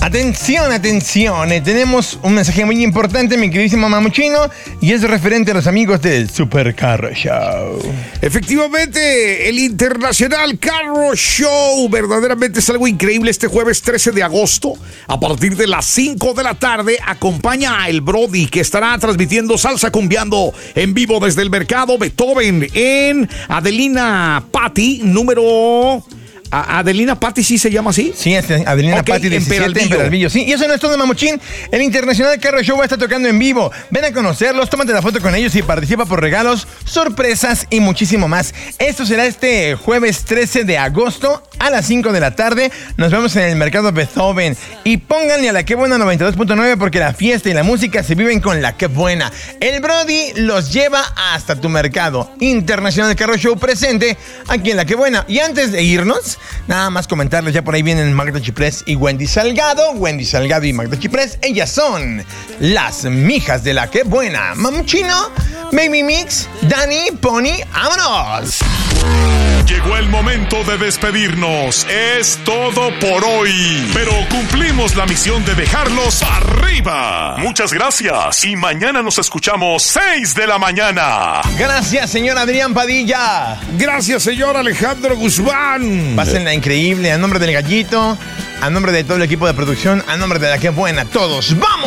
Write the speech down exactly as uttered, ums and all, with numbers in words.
Atención, atención, eh, tenemos un mensaje muy importante, mi queridísimo Mamuchino, y es referente a los amigos del Super Carro Show. Efectivamente, el Internacional Carro Show verdaderamente es algo increíble. Este jueves trece de agosto, a partir de las cinco de la tarde, acompaña a el Brody, que estará transmitiendo Salsa Cumbiando en vivo desde el Mercado Beethoven en Adelina Patti, número... ¿Adelina Patti sí se llama así? Sí, es Adelina okay, Patti diecisiete en Peralvillo. en Peralvillo. Sí, y eso no es todo, Mamuchín. El Internacional Carro Show va a estar tocando en vivo. Ven a conocerlos, tómate la foto con ellos y participa por regalos, sorpresas y muchísimo más. Esto será este jueves trece de agosto a las cinco de la tarde. Nos vemos en el Mercado Beethoven. Y pónganle a La Que Buena noventa y dos punto nueve porque la fiesta y la música se viven con La Que Buena. El Brody los lleva hasta tu mercado. Internacional Carro Show presente aquí en La Que Buena. Y antes de irnos, nada más comentarles, ya por ahí vienen Magda Chiprés y Wendy Salgado. Wendy Salgado y Magda Chiprés, ellas son las mijas de La Que Buena. Mamuchino, Baby Mix, Dani, Pony, ¡vámonos! Llegó el momento de despedirnos. Es todo por hoy. Pero cumplimos la misión de dejarlos arriba. Muchas gracias. Y mañana nos escuchamos seis de la mañana. Gracias, señor Adrián Padilla. Gracias, señor Alejandro Guzmán. Pásenla increíble. A nombre del Gallito, a nombre de todo el equipo de producción, a nombre de La Que Buena, todos. ¡Vamos!